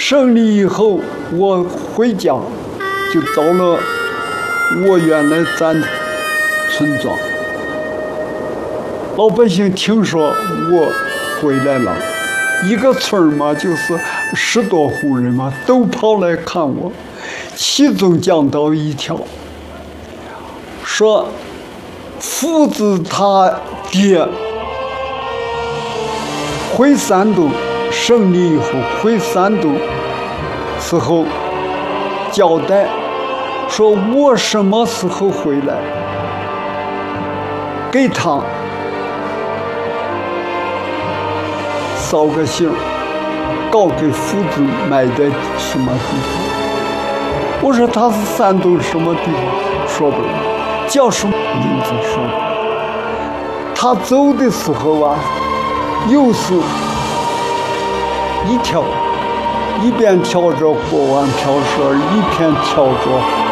胜利以后，我回家，就到了我原来站的村庄。老百姓听说我回来了，一个村嘛，就是10多户人嘛，都跑来看我。其中讲到一条，说父子他爹回山东，胜利以后回山东时候交代说我什么时候回来，给他捎个信，告给父子埋在什么地方。我说他是山东什么地方，说不了，叫什么名字说不了。他走的时候啊，又是一边跳着国王飘绳，一边跳着